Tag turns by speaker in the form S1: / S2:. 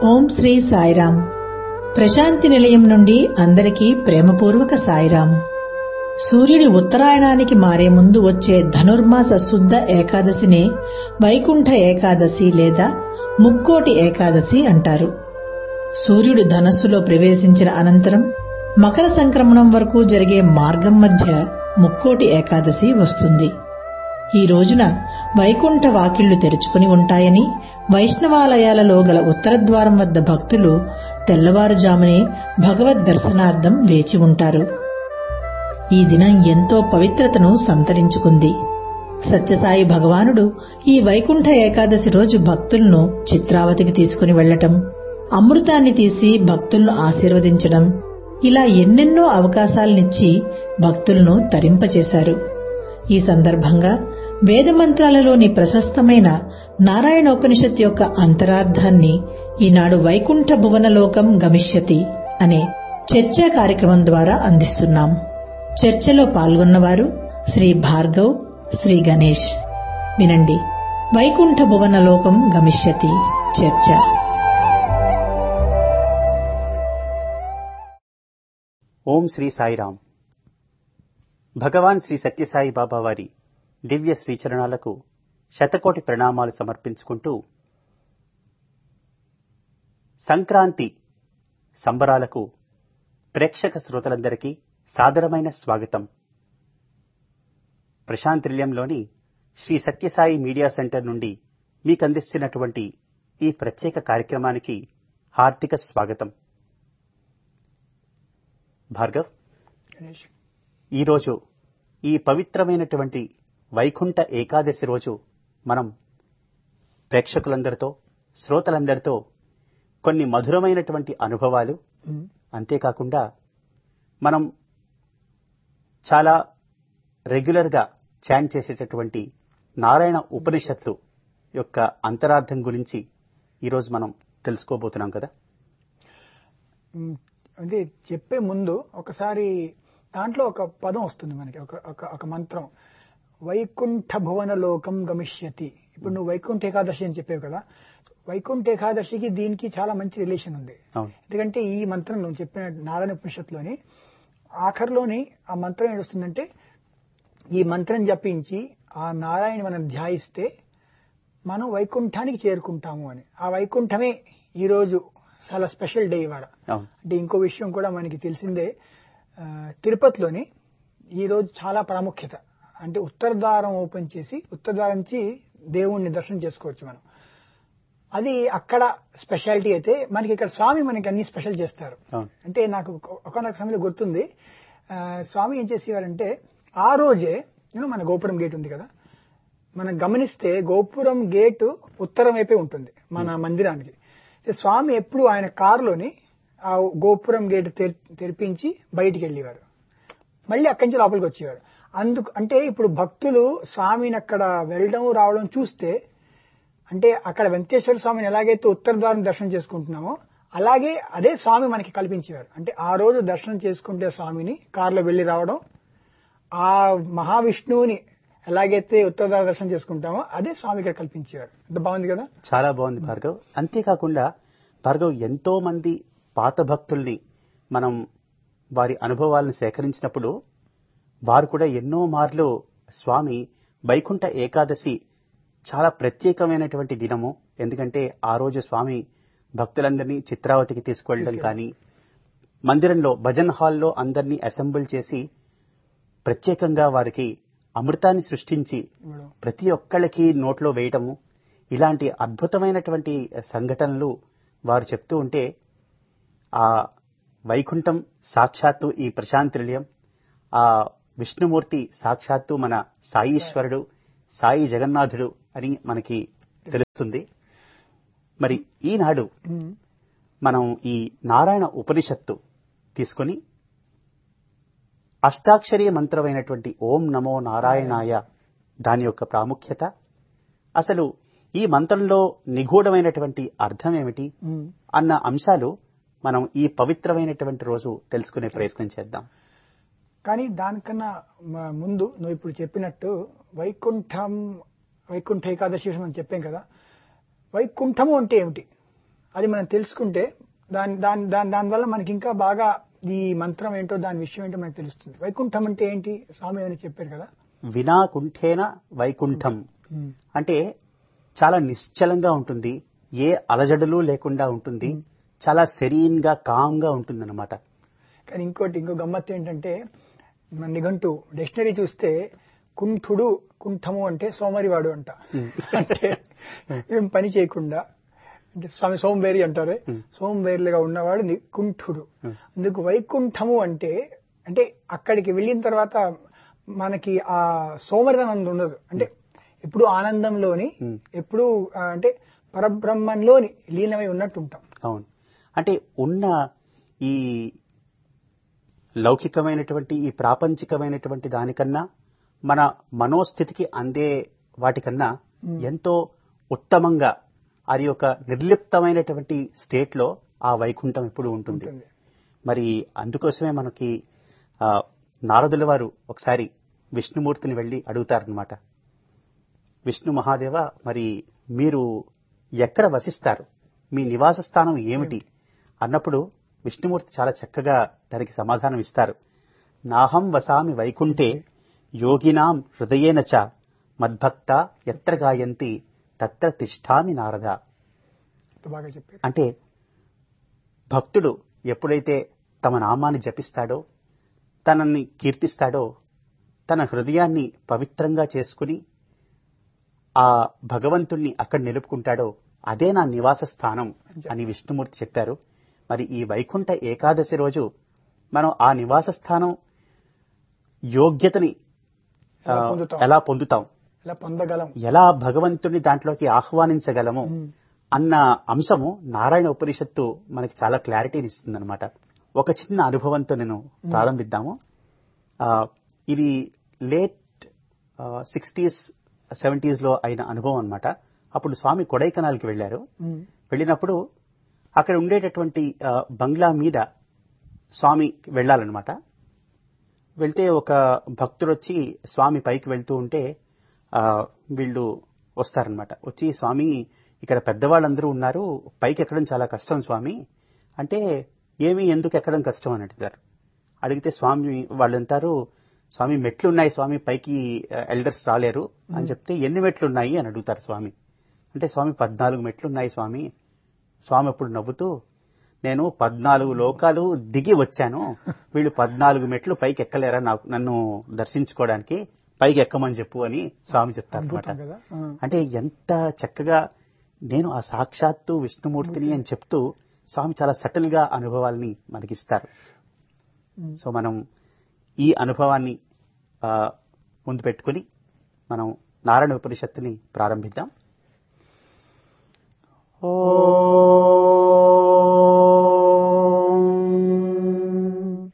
S1: ఓం శ్రీ సాయిరాం. ప్రశాంతి నిలయం నుండి అందరికీ ప్రేమపూర్వక సాయిరాం. సూర్యుడి ఉత్తరాయణానికి మారే ముందు వచ్చే ధనుర్మాస శుద్ధ ఏకాదశినే వైకుంఠ ఏకాదశి లేదా ముక్కోటి ఏకాదశి అంటారు. సూర్యుడు ధనస్సులో ప్రవేశించిన అనంతరం మకర సంక్రమణం వరకు జరిగే మార్గం మధ్య ముక్కోటి ఏకాదశి వస్తుంది. ఈ రోజున వైకుంఠ వాకిళ్లు తెరుచుకుని ఉంటాయని వైష్ణవాలయాలలో గల ఉత్తరద్వారం వద్ద భక్తులు తెల్లవారుజామునే భగవద్ దర్శనార్థం వేచి ఉంటారు. ఈ దినం ఎంతో పవిత్రతను సంతరించుకుంది. సత్యసాయి భగవానుడు ఈ వైకుంఠ ఏకాదశి రోజు భక్తులను చిత్రావతికి తీసుకుని వెళ్లటం, అమృతాన్ని తీసి భక్తులను ఆశీర్వదించడం, ఇలా ఎన్నెన్నో అవకాశాలనిచ్చి భక్తులను తరింపచేశారు. ఈ సందర్భంగా వేదమంత్రాలలోని ప్రశస్తమైన నారాయణోపనిషత్ యొక్క అంతరార్థాన్ని ఈనాడు వైకుంఠ భువనలోకం గమిష్యతి అనే చర్చా కార్యక్రమం ద్వారా అందిస్తున్నాం. చర్చలో పాల్గొన్నవారు శ్రీ భార్గవ్, శ్రీ గణేష్. వినండి. వైకుంఠ భువనలోకం గమిష్యతి చర్చ.
S2: ఓం శ్రీ సాయిరాం. భగవాన్ శ్రీ సత్యసాయి బాబా వారి దివ్య శ్రీచరణాలకు శతకోటి ప్రణామాలు సమర్పించుకుంటూ సంక్రాంతి సంబరాలకు ప్రేక్షక శ్రోతలందరికీ సాదరమైన స్వాగతం. ప్రశాంతినిలయంలోని శ్రీ సత్యసాయి మీడియా సెంటర్ నుండి మీకందిస్తున్నటువంటి ఈ ప్రత్యేక కార్యక్రమానికి హార్దిక స్వాగతం. భార్గవ్, ఈరోజు ఈ పవిత్రమైనటువంటి వైకుంఠ ఏకాదశి రోజు మనం ప్రేక్షకులందరితో, శ్రోతలందరితో కొన్ని మధురమైనటువంటి అనుభవాలు, అంతేకాకుండా మనం చాలా రెగ్యులర్గా చాంట్ చేసేటటువంటి నారాయణ ఉపనిషత్తు యొక్క అంతరార్థం గురించి ఈరోజు మనం తెలుసుకోబోతున్నాం కదా.
S3: అంటే చెప్పే ముందు ఒకసారి దాంట్లో ఒక పదం వస్తుంది మనకి, ఒక మంత్రం, వైకుంఠ భువన లోకం గమిష్యతి. ఇప్పుడు నువ్వు వైకుంఠ ఏకాదశి అని చెప్పావు కదా, వైకుంఠ ఏకాదశికి దీనికి చాలా మంచి రిలేషన్ ఉంది. ఎందుకంటే ఈ మంత్రం నువ్వు చెప్పిన నారాయణ ఉపనిషత్తులోని ఆఖరిలోని ఆ మంత్రం ఏడుస్తుందంటే, ఈ మంత్రం జపించి ఆ నారాయణ మనం ధ్యాయిస్తే మనం వైకుంఠానికి చేరుకుంటాము అని. ఆ వైకుంఠమే ఈరోజు చాలా స్పెషల్ డే ఇవాళ. అంటే ఇంకో విషయం కూడా మనకి తెలిసిందే, తిరుపతిలోని ఈ రోజు చాలా ప్రాముఖ్యత. అంటే ఉత్తర ద్వారం ఓపెన్ చేసి ఉత్తర ద్వారం నుంచి దేవుణ్ణి దర్శనం చేసుకోవచ్చు మనం. అది అక్కడ స్పెషాలిటీ అయితే, మనకి ఇక్కడ స్వామి మనకి అన్ని స్పెషల్ చేస్తారు. అంటే నాకు ఒకనొక సమయంలో గుర్తుంది, స్వామి ఏం చేసేవారంటే ఆ రోజే మన గోపురం గేట్ ఉంది కదా, మనం గమనిస్తే గోపురం గేటు ఉత్తరం వైపే ఉంటుంది మన మందిరానికి. స్వామి ఎప్పుడు ఆయన కారులోని ఆ గోపురం గేటు తెరిపించి బయటికి వెళ్ళేవారు, మళ్ళీ అక్కడి నుంచి లోపలికి వచ్చేవారు. అంటే ఇప్పుడు భక్తులు స్వామిని అక్కడ వెళ్ళడం రావడం చూస్తే, అంటే అక్కడ వెంకటేశ్వర స్వామిని ఎలాగైతే ఉత్తర ద్వారం దర్శనం చేసుకుంటున్నామో అలాగే అదే స్వామి మనకి కల్పించేవారు. అంటే ఆ రోజు దర్శనం చేసుకుంటే స్వామిని కారులో వెళ్లి రావడం, ఆ మహావిష్ణువుని ఎలాగైతే ఉత్తర ద్వారం దర్శనం చేసుకుంటామో అదే స్వామి ఇక్కడ కల్పించేవారు. ఎంత బాగుంది కదా.
S2: చాలా బాగుంది భార్గవ్. అంతేకాకుండా భార్గవ్, ఎంతో మంది పాత భక్తుల్ని మనం వారి అనుభవాలను సేకరించినప్పుడు వారు కూడా ఎన్నో మార్లు స్వామి వైకుంఠ ఏకాదశి చాలా ప్రత్యేకమైనటువంటి దినము, ఎందుకంటే ఆ రోజు స్వామి భక్తులందరినీ చిత్రావతికి తీసుకువెళ్ళడం కానీ, మందిరంలో భజన్ హాల్లో అందరినీ అసెంబుల్ చేసి ప్రత్యేకంగా వారికి అమృతాన్ని సృష్టించి ప్రతి ఒక్కళ్ళకి నోట్లో వేయటము, ఇలాంటి అద్భుతమైనటువంటి సంఘటనలు వారు చెప్తూ ఉంటే, ఆ వైకుంఠం సాక్షాత్తు ఈ ప్రశాంతి నిలయం, ఆ విష్ణుమూర్తి సాక్షాత్తు మన సాయీశ్వరుడు, సాయి జగన్నాథుడు అని మనకి తెలుస్తుంది. మరి ఈనాడు మనం ఈ నారాయణ ఉపనిషత్తు తీసుకుని అష్టాక్షరీయ మంత్రమైనటువంటి ఓం నమో నారాయణాయ, దాని యొక్క ప్రాముఖ్యత, అసలు ఈ మంత్రంలో నిగూఢమైనటువంటి అర్థం ఏమిటి అన్న అంశాలు మనం ఈ పవిత్రమైనటువంటి రోజు తెలుసుకునే ప్రయత్నం చేద్దాం.
S3: కానీ దానికన్నా ముందు నువ్వు ఇప్పుడు చెప్పినట్టు వైకుంఠ ఏకాదశి అని చెప్పాం కదా, వైకుంఠము అంటే ఏమిటి అది మనం తెలుసుకుంటే దానివల్ల మనకి ఇంకా బాగా ఈ మంత్రం ఏంటో దాని విషయం ఏంటో మనకు తెలుస్తుంది. వైకుంఠం అంటే ఏంటి స్వామి అని చెప్పారు కదా,
S2: వినాకుంఠేన వైకుంఠం అంటే చాలా నిశ్చలంగా ఉంటుంది, ఏ అలజడులు లేకుండా ఉంటుంది, చాలా సెరీన్ గా కామ్ గా ఉంటుంది అనమాట.
S3: కానీ ఇంకో గమ్మత్తు ఏంటంటే మన నిఘంటు డిక్షనరీ చూస్తే కుంఠుడు కుంఠము అంటే సోమరివాడు అంట. అంటే ఏం పని చేయకుండా, అంటే స్వామి సోంబేరి అంటారే, సోంబేరిగా ఉన్నవాడు కుంఠుడు. అందుకు వైకుంఠము అంటే అంటే అక్కడికి వెళ్ళిన తర్వాత మనకి ఆ సోమరితనం ఉండదు, అంటే ఎప్పుడు ఆనందంలోని ఎప్పుడు అంటే పరబ్రహ్మంలోని లీనమై ఉన్నట్టు ఉంటాం.
S2: అవును, అంటే ఉన్న ఈ లౌకికమైనటువంటి ఈ ప్రాపంచికమైనటువంటి దానికన్నా మన మనోస్థితికి అందే వాటికన్నా ఎంతో ఉత్తమంగా అది ఒక నిర్లిప్తమైనటువంటి స్టేట్ లో ఆ వైకుంఠం ఎప్పుడు ఉంటుంది. మరి అందుకోసమే మనకి నారదుల వారు ఒకసారి విష్ణుమూర్తిని వెళ్లి అడుగుతారనమాట, విష్ణు మహాదేవ మరి మీరు ఎక్కడ వసిస్తారు, మీ నివాస స్థానం ఏమిటి అన్నప్పుడు విష్ణుమూర్తి చాలా చక్కగా దానికి సమాధానం ఇస్తారు. నాహం వసామి వైకుంఠే యోగినాం హృదయేన చ మద్భక్త ఎత్ర గాయంతి తత్ర తిష్ఠామి నారద. అంటే భక్తుడు ఎప్పుడైతే తమ నామాన్ని జపిస్తాడో, తనని కీర్తిస్తాడో, తన హృదయాన్ని పవిత్రంగా చేసుకుని ఆ భగవంతుణ్ణి అక్కడ నిలుపుకుంటాడో అదే నా నివాస స్థానం అని విష్ణుమూర్తి చెప్పారు. మరి ఈ వైకుంఠ ఏకాదశి రోజు మనం ఆ నివాస స్థానం యోగ్యతని ఎలా పొందుతాం, ఎలా భగవంతుని దాంట్లోకి ఆహ్వానించగలము అన్న అంశము నారాయణ ఉపనిషత్తు మనకి చాలా క్లారిటీని ఇస్తుందన్నమాట. ఒక చిన్న అనుభవంతో నేను ప్రారంభిద్దాము. ఇది లేట్ 60s 70s లో అయిన అనుభవం అన్నమాట. అప్పుడు స్వామి కొడైకెనాల్కి వెళ్లారు. వెళ్ళినప్పుడు అక్కడ ఉండేటటువంటి బంగ్లా మీద స్వామి వెళ్లాలన్నమాట. వెళ్తే ఒక భక్తుడు వచ్చి స్వామి పైకి వెళ్తూ ఉంటే వీళ్ళు వస్తారనమాట. వచ్చి స్వామి ఇక్కడ పెద్దవాళ్ళందరూ ఉన్నారు, పైకి ఎక్కడం చాలా కష్టం స్వామి అంటే, ఏమి ఎందుకు ఎక్కడం కష్టం అని అడుగుతారు. అడిగితే స్వామి వాళ్ళు అంటారు, స్వామి మెట్లున్నాయి స్వామి, పైకి ఎల్డర్స్ రాలేరు అని చెప్తే, ఎన్ని మెట్లున్నాయి అని అడుగుతారు స్వామి. అంటే స్వామి 14 మెట్లున్నాయి స్వామి. స్వామి అప్పుడు నవ్వుతూ, నేను 14 లోకాలు దిగి వచ్చాను, వీళ్ళు 14 మెట్లు పైకి ఎక్కలేరా నన్ను దర్శించుకోవడానికి, పైకి ఎక్కమని చెప్పు అని స్వామి చెప్తారు అనమాట. అంటే ఎంత చక్కగా నేను ఆ సాక్షాత్తు విష్ణుమూర్తిని అని చెప్తూ స్వామి చాలా సటిల్ గా అనుభవాల్ని మనకిస్తారు. సో మనం ఈ అనుభవాన్ని ముందు పెట్టుకుని మనం నారాయణ ఉపనిషత్తుని ప్రారంభిద్దాం. ఓ